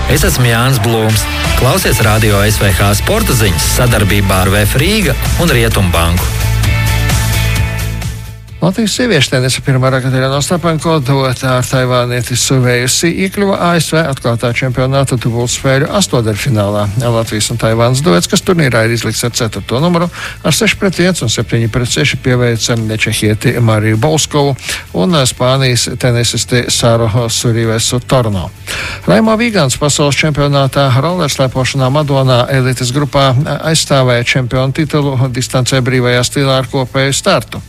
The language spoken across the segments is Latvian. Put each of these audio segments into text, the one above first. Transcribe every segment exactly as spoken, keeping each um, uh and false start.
Es esmu Jānis Blūms. Klausies Radio S V H sporta ziņas sadarbībā ar V F Rīga un Rietumbanku. Latvijas sieviešu tenisa pirmā raketēļa Ostapenko dotā ar taivānieti Suvējusi iekļuva A S V atklātā čempionāta dubultspēļu astodaļfinālā. Latvijas un Taivānas duets, kas turnīrā ir izlikts ar ceturto numuru, ar seši pret viens un septiņi pret seši pieveica čehieti Mariju Bolskovu un Spānijas tenisisti Sāru Surīvesu Torno. Raimo Vīgants pasaules čempionātā rollerslēpošanā Madonā elites grupā aizstāvēja čempionu titulu distancē brīvajā stilā ar kopēju startu.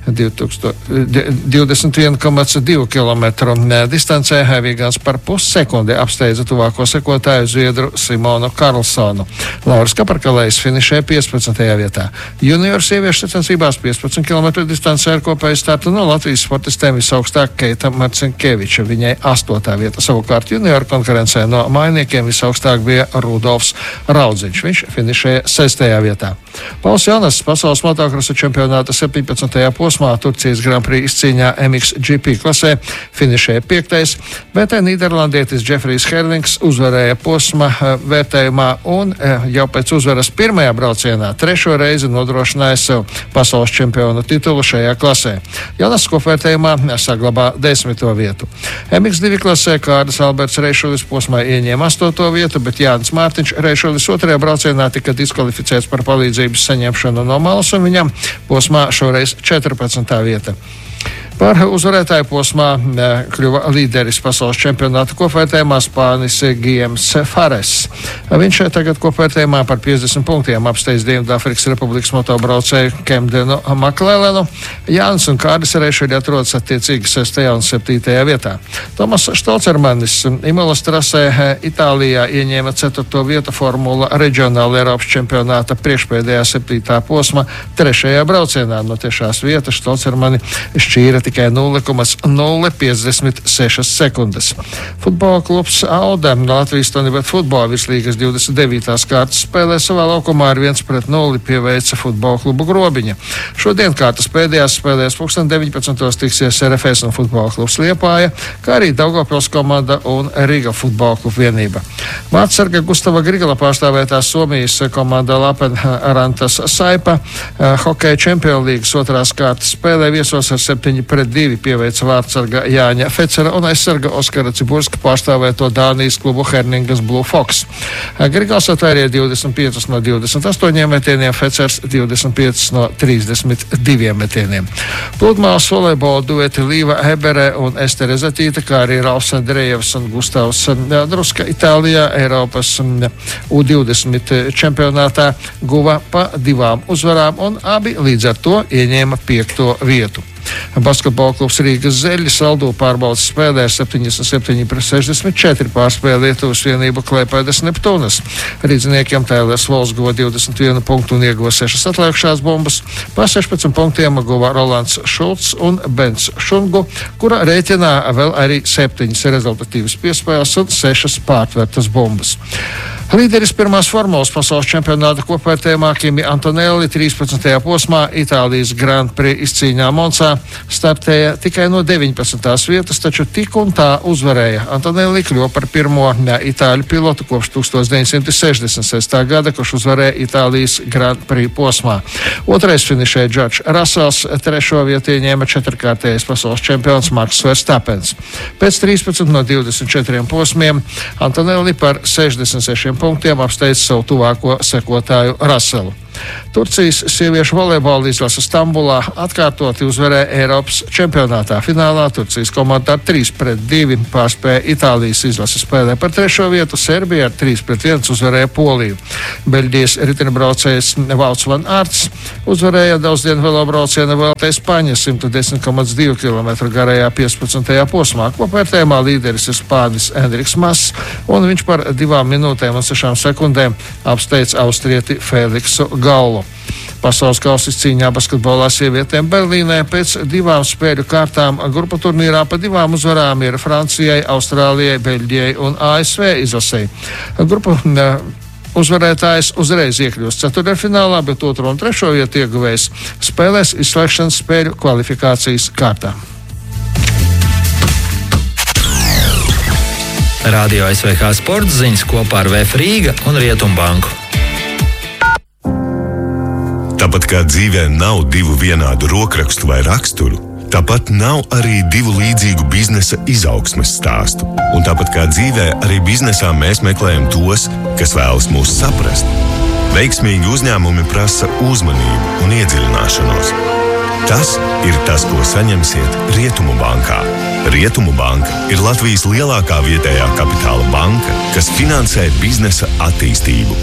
divdesmit viens komats divi kilometru distancē Vīgants par pussekundi apsteidza tuvāko sekotāju zviedru Simonu Karlsonu. Lauris Kaparkalējs finišēja piecpadsmitajā vietā. Junioru sieviešu sacensībās piecpadsmit kilometru distancē ar kopēju startu no Latvijas sportistēm visaugstāk Keita Marcinkeviča. Viņai astotā vieta. Savukārt junioru konkurencē no mainiekiem visaugstāk bija Rudolfs Raudziņš. Viņš finišēja sestajā vietā. Pauls Jonas pasaules motokrosa čempionāta septiņpadsmitajā posmā Turcijas Grand Prix izcīņā M X G P klasē finišēja piektais, bet nīderlandietis Džefrijs Herlings uzvarēja posma vērtējumā un jau pēc uzvaras pirmajā braucienā trešo reizi nodrošināja sev pasaules čempionu titulu šajā klasē. Jonas kopvērtējumā saglabā desmito vietu. M X divi klasē Kārlis Alberts Reišulis posmā ieņēma astoto vietu, bet Jānis Mārtiņš Reišulis otrajā braucienā tika diskvalificēts par palīdzības saņemšanu no malas un viņam posmā šoreiz četrpadsmitā vieta. Par uzvarētāju posmā kļuva līderis pasaules čempionāta kopvērtējumā Spānis Gijems Fares. Viņš tagad kopvērtējumā par piecdesmit punktiem apsteidz Dienvidāfrikas Republikas motobraucēju Kemdenu Maklēlenu. Jānis un Kārdis Reišuļi atrodas attiecīgi sestajā un septītajā vietā. Tomas Štolcermanis Imolas trasē Itālijā ieņēma ceturto vietu Formula reģionāla Eiropas čempionāta priekšpēdējā septītā posma trešajā braucienā. No tiešās vietas Štolcermani šķīra tikai nulle komats nulle piecdesmit sešas sekundes. Futbola klubs Auda Latvijas Tonibet futbola virslīgas divdesmit devītās kārtas spēlē savā laukumā ar viens pret nulli pieveica futbola klubu Grobiņa. Šodien kārtas pēdējās spēlēs pulksten deviņpadsmitos tiksies R F S un futbola klubs Liepāja, kā arī Daugavpils komanda un Riga futbola klubu vienība. Vārtsarga Gustava Grigala pārstāvētā Somijas komanda Lapenrantas Saipa hokeja Čempionu līgas otrās kārtas spēlē viesos ar septiņi pret divi pieveica vārtsarga Jāņa Fecera un aizsarga Oskara Ciburska pārstāvēto Dānijas klubu Herningas Blue Fox. Grigals atvērīja divdesmit piecus no divdesmit astoņiem metieniem, Fecers divdesmit piecus no trīsdesmit diviem metieniem. Pludmales volejbola dueti Līva Hebere un Estere Zatīta, kā arī Ralfs Andrejevs un Gustavs Druska Itālijā Eiropas U divdesmit čempionātā guva pa divām uzvarām un abi līdz ar to ieņēma piekto vietu. Basketbola klubs Rīgas Zeļi saldo pārbaudas spēlē ar septiņdesmit septiņi pret sešdesmit četri pārspēja Lietuvas vienību Klaipēdas Neptūnas. Rīdziniekiem Tēlers Vols guva divdesmit vienu punktu un ieguva sešas atlikušās bumbas. Pa sešpadsmit punktiem guva Rolands Šulcs un Bens Šungu, kura rēķinā vēl arī septiņas rezultatīvas piespēles un sešas pārtvertas bumbas. Līderis pirmās formulas pasaules čempionāta kopvērtējumā Kimi Antonelli trīspadsmitajā posmā Itālijas Grand Prix izcīņā Monsā startēja tikai no deviņpadsmitās vietas, taču tik un tā uzvarēja. Antonelli kļuva par pirmo itāļu pilotu kopš tuksstoš deviņsimt sešdesmit sestā gada, kurš uzvarēja Itālijas Grand Prix posmā. Otrais finišēja Džordžs Rasels, trešo vietu ieņēma četrkārtējais pasaules čempions Marks Verstapens. Pēc trīspadsmit no divdesmit četriem posmiem Antonelli par sešdesmit sešiem punktiem apsteidz savu tuvāko sekotāju Raselu. Turcijas sieviešu volejbola izlase Stambulā atkārtoti uzvarēja Eiropas čempionātā. Finālā Turcijas komanda ar trīs pret divi pārspēja Itālijas izlase spēlē par trešo vietu. Serbija ar trīs pret viens uzvarēja Poliju. Beļģijas riteņbraucējs Valds Van Ārts uzvarēja daudzdienu velobrauciena Vuelta España simt desmit komats divi kilometru garajā piecpadsmitajā posmā. Kopvērtējumā līderis ir Spānis Enriks Mas, un viņš par divām minūtēm un sešām sekundēm apsteidz austrieti Feliksu Gallu. Pasaules kausa izcīņā basketbolā sievietēm Berlīnē pēc divām spēļu kārtām grupu turnīrā pa divām uzvarām ir Francijai, Austrālijai, Beļģijai un A S V izlasei. Grupu uzvarētājs uzreiz iekļūst ceturtdaļfinālā, bet otro un trešo vietu ieguvējs spēlēs izslēgšanas spēļu kvalifikācijas kārtā. Radio S V H sporta ziņas kopā ar Vēf Rīga un Rietumbanku. Tāpat kā dzīvē nav divu vienādu rokrakstu vai raksturu, tāpat nav arī divu līdzīgu biznesa izaugsmes stāstu. Un tāpat kā dzīvē, arī biznesā mēs meklējam tos, kas vēlas mūs saprast. Veiksmīgi uzņēmumi prasa uzmanību un iedziļināšanos. Tas ir tas, ko saņemsiet Rietumu bankā. Rietumu banka ir Latvijas lielākā vietējā kapitāla banka, kas finansē biznesa attīstību.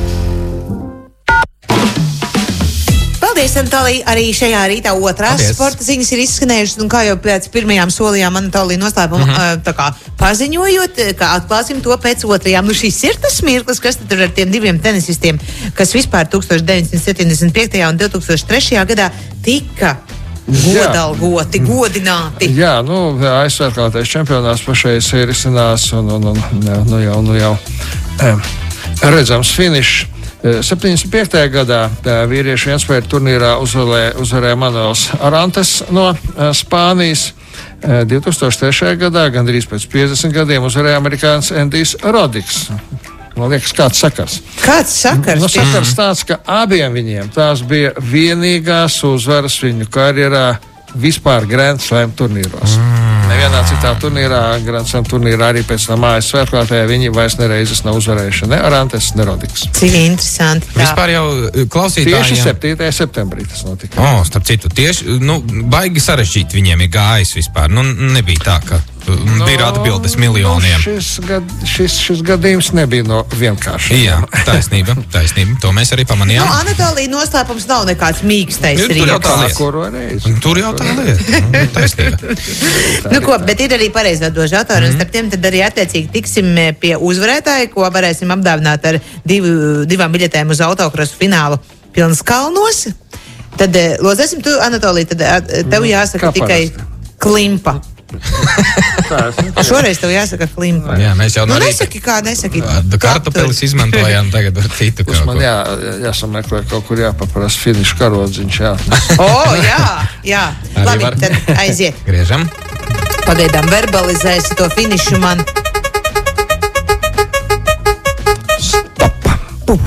Paldies, Anatolija. Arī šajā rītā otrās Paldies. Sporta ziņas ir izskanējušas, un kā jau pēc pirmajām solījām Anatolija noslēpuma mm-hmm. tā kā paziņojot, ka atklāsim to pēc otrajām. Nu šis ir tas mirklis, kas tad tur ar tiem diviem tenisistiem, kas vispār deviņdesmit septiņdesmit piektajā un divtūkstoš trešajā gadā tika godalgoti, godināti. Jā, nu, aizsvērklātais čempionāts pašais ir izcinās, un, un, un nu jau, nu jau redzams finišs. septiņdesmit piektajā gadā vīriešu vienspēļu turnīrā uzvarēja, uzvarēja Manuels Arantes no Spānijas. divtūkstoš trešajā gadā, gandrīz pēc piecdesmit gadiem, uzvarēja amerikānis Endijs Rodiks. Man liekas, kāds sakars. Kāds sakars? Nu, sakars tāds, ka abiem viņiem tās bija vienīgās uzvaras viņu karjerā vispār Grand Slam turnīros. Mm. Nevienā citā turnīrā, Grand Slam turnīrā, arī pēc tam mājas svētklātajā viņi vairs nereizes nav uzvarējuši ne Arantes, ne Rodiks. Cik interesanti. Tā. Vispār jau klausītājiem. Tieši septītajā septembrī tas notika. O, starp citu, tieši, nu, baigi sarežģīt viņiem ir gājis vispār. Nu, nebija tā, ka no, bija atbildes miljoniem. Nu, šis, gad, šis, šis gadījums nebija no vienkārši. Jā, taisnība, taisnība. To mēs arī pamanījām. Nu, Anatolija, noslēpums nav nekāds mīkstais nu, tur jau tā lieta. Tur jau tā lieta. Nu, taisnība. Nu, ko, bet ir arī pareizvērdoši autori, un starp tiem tad arī attiecīgi tiksim pie uzvarētāja, ko varēsim apdāvināt ar divu, divām biļetēm uz autokrosu finālu Pilnskalnos. Tad lozēsim tu, Anatolija, tad tev jāsaka Kā tikai parasti. Klimpa. Šoreiz tev jāsaka Klimpa. Jā, mēs jau nu, no rīta nesaki kā, nesaki. Kartupelis izmantojām, tagad var citu kaut ko. Man jā, jāsameklē kaut kur jāpaprasa finišu karodziņš, jā. O, jā, jā. Labi, var. Tad aiziet. Griežam. Pagaidām verbalizēsi to finišu man. Stop. Puf.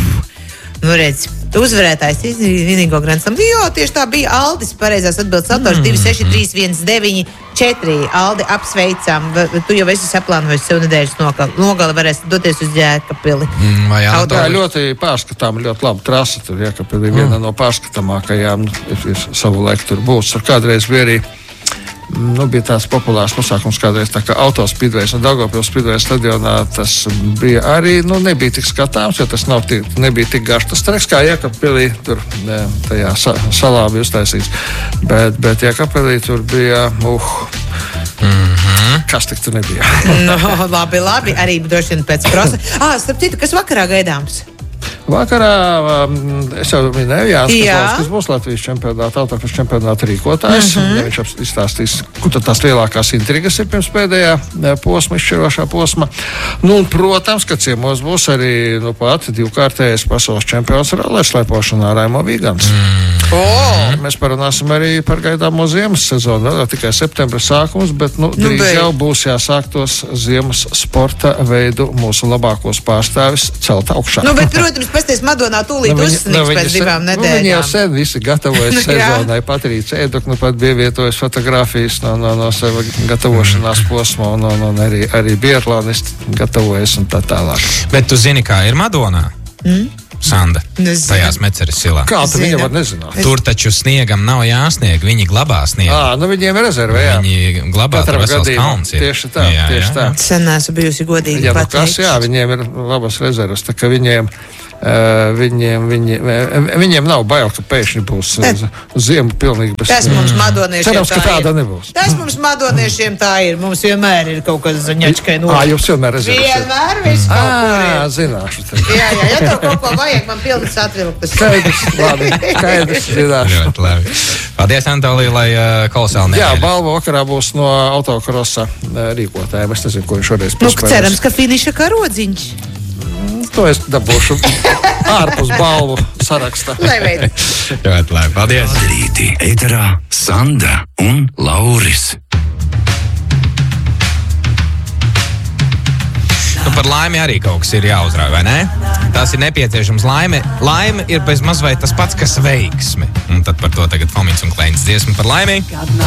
Nu, redz, uzvarētājs vienīgo Grand Slam. Jā, tieši tā bija Aldis, pareizās atbildes autors, mm. divi seši trīs viens deviņi četri. Aldi, apsveicam. Tu jau esi saplānojis sev nedēļas nogali. Nogali varēs doties uz Jēkabili. Mm, vai jā, tā ir ļoti pārskatām, ļoti laba trasa. Tur Jēkabili ir viena mm. no pārskatāmākajām. Ir, ir savu laiku tur būs. Tur kādreiz bija arī Nu, bija tāds populārs pasākums kādreiz, tā kā autospīdvejs un Daugavpils spīdvejas stadionā. Tas bija arī, nu, nebija tik skatāms, jo tas nav tik, nebija tik garš. Tas treks kā Jēkabpilī, tur ne, tajā sa, salā bija uztaisīts. Bet, bet Jēkabpilī tur bija, uh, mm-hmm. kas tik tur nebija. no, labi, labi, arī droši vien pēc prosa. Ah, starp citu, kas vakarā gaidāms? Vakarā es jau minēju, Jānis, kas būs Latvijas čempionāta, autokrosa čempionāta rīkotājs. Mm-hmm. Ja viņš izstāstīs, kur tad tās lielākās intrigas ir pirms pēdējā posma, izšķirošā posma. Nu, un, protams, ka ciemos būs arī nu, pat divkārtējais pasaules čempions rallē slēpošanā Raimo Vīgans. Mm. Oh. Mēs parunāsim arī par gaidāmo ziemas sezonu. Vēl tikai septembra sākums, bet nu, drīz nu, jau būs jāsāk tos ziemas sporta veidu mūsu labākos pārstāvis celt augšā. Nu, bet, protams, pasties Madonā tūlīt nu, uzsnigs nu, pēc divām sen, nedēļām. Nu, viņi jau sen visi gatavojas sezonai. Patrīca Ēdok nu pat bija vietojas fotogrāfijas no, no, no sava gatavošanās posma un, un, un arī, arī biatlonisti gatavojas un tā tālāk. Bet tu zini, kā ir Madonā? Mm? Sanda, Nezinu. tajā Smeceres silā. Kā tu viņa var nezināt? Tur taču sniegam nav jāsnieg, viņi glabā sniegu. Ā, nu viņiem ir rezerve, jā. Viņi glabā tur vesels kalns. Tieši tā, jā, tieši jā. tā. Sen esmu bijusi godīgi jā, nu, pateikt. Kas, jā, viņiem ir labas rezerves, tā ka viņiem, uh, viņiem, viņi, viņiem nav bail, ka pēkšņi būs uh, ziema pilnīgi bez... Tas mums madoniešiem Cerams, tā ka tāda ir. Nebūs. Tas mums madoniešiem tā ir. Mums vienmēr ir kaut kas zaņačkai no. Ā, jums vienmēr rezerves. Vienmēr viss kaut kur ir. Ā, zināšu. Tad. Jā, jā, ja tev kaut ko vajag, man pilnas atvilktas. Skaidrs, labi, skaidrs, zināšu. Ļoti labi. Paldies, Anatolija, lai uh, kolosāli nedēļa. Jā, balva vakarā būs no autokrosa uh, rīkotājiem. Es nezinu, ko viņš šoreiz nu, cerams, ka finiša karodziņš. To es dabūšu ārpus balvu saraksta. Lai veid. Ļoti labi, paldies. Rīti ēterā Sanda un Lauris. par laimi arī kaut kas ir jāuzrauj, vai ne? Tas ir nepieciešams laime. Laime ir bez maz vai tas pats, kas veiksmi. Un tad par to tagad Fomins un Kleinis dziesma par laimi.